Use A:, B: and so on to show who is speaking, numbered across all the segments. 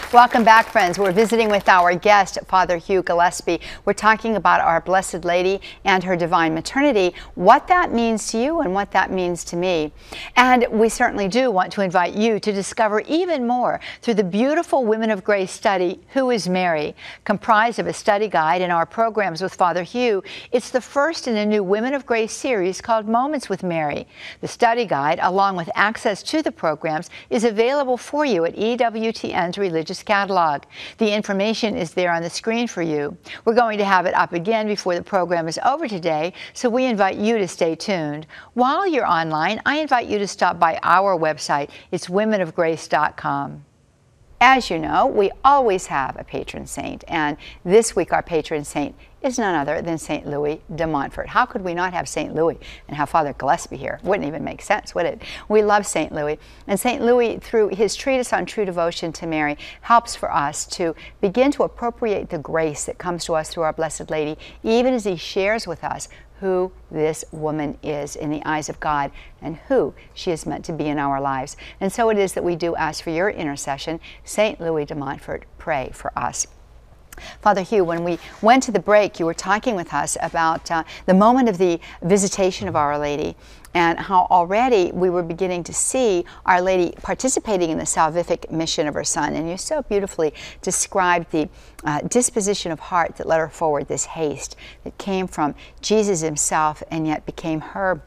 A: Welcome back, friends. We're visiting with our guest, Father Hugh Gillespie. We're talking about our Blessed Lady and her divine maternity, what that means to you and what that means to me. And we certainly do want to invite you to discover even more through the beautiful Women of Grace study, Who is Mary? Comprised of a study guide in our programs with Father Hugh. It's the first in a new Women of Grace series called Moments with Mary. The study guide, along with access to the programs, is available for you at EWTN's Religious Catalog. The information is there on the screen for you. We're going to have it up again before the program is over today, so we invite you to stay tuned. While you're online, I invite you to stop by our website. It's womenofgrace.com. As you know, we always have a patron saint, and this week our patron saint is none other than St. Louis de Montfort. How could we not have St. Louis and have Father Gillespie here? Wouldn't even make sense, would it? We love St. Louis. And St. Louis, through his treatise on true devotion to Mary, helps for us to begin to appropriate the grace that comes to us through our Blessed Lady, even as he shares with us who this woman is in the eyes of God and who she is meant to be in our lives. And so it is that we do ask for your intercession. St. Louis de Montfort, pray for us. Father Hugh, when we went to the break, you were talking with us about the moment of the visitation of Our Lady and how already we were beginning to see Our Lady participating in the salvific mission of her Son. And you so beautifully described the disposition of heart that led her forward, this haste that came from Jesus himself and yet became her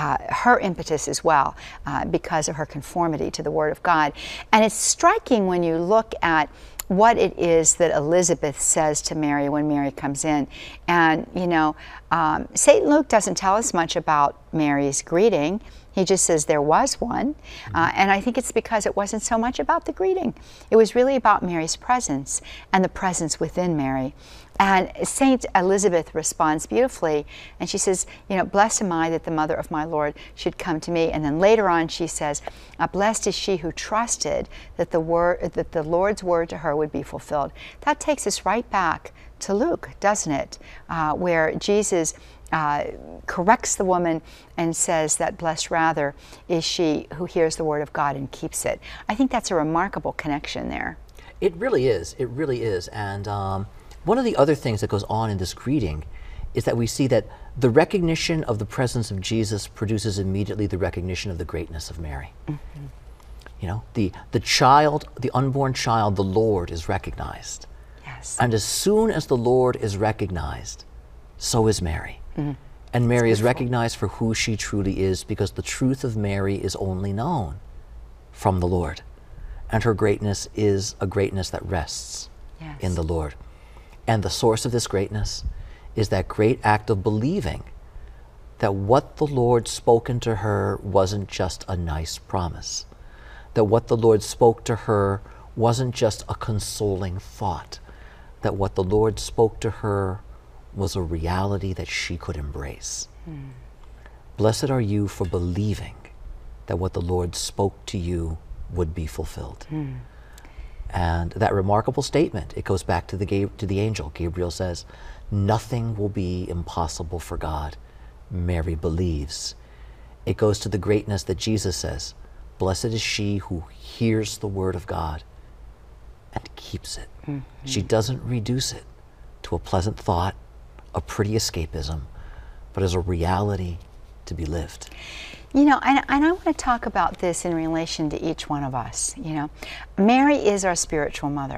A: impetus as well because of her conformity to the Word of God. And it's striking when you look at what it is that Elizabeth says to Mary when Mary comes in. And, you know, St. Luke doesn't tell us much about Mary's greeting. He just says there was one. And I think it's because it wasn't so much about the greeting. It was really about Mary's presence and the presence within Mary. And St. Elizabeth responds beautifully, and she says, you know, blessed am I that the mother of my Lord should come to me. And then later on she says, blessed is she who trusted that the Lord's word to her would be fulfilled. That takes us right back to Luke, doesn't it? Where Jesus corrects the woman and says that blessed rather is she who hears the word of God and keeps it. I think that's a remarkable connection there.
B: It really is. It really is. And one of the other things that goes on in this greeting is that we see that the recognition of the presence of Jesus produces immediately the recognition of the greatness of Mary. Mm-hmm. You know, the child, the unborn child, the Lord is recognized. Yes. And as soon as the Lord is recognized, so is Mary. Mm-hmm. And Mary is recognized for who she truly is, because the truth of Mary is only known from the Lord. And her greatness is a greatness that rests in the Lord. And the source of this greatness is that great act of believing that what the Lord spoken to her wasn't just a nice promise, that what the Lord spoke to her wasn't just a consoling thought, that what the Lord spoke to her was a reality that she could embrace. Mm. Blessed are you for believing that what the Lord spoke to you would be fulfilled. Mm. And that remarkable statement, it goes back to the angel. Gabriel says, nothing will be impossible for God. Mary believes. It goes to the greatness that Jesus says, blessed is she who hears the word of God and keeps it. Mm-hmm. She doesn't reduce it to a pleasant thought, a pretty escapism, but as a reality to be lived.
A: You know, and I want to talk about this in relation to each one of us. You know, Mary is our spiritual mother.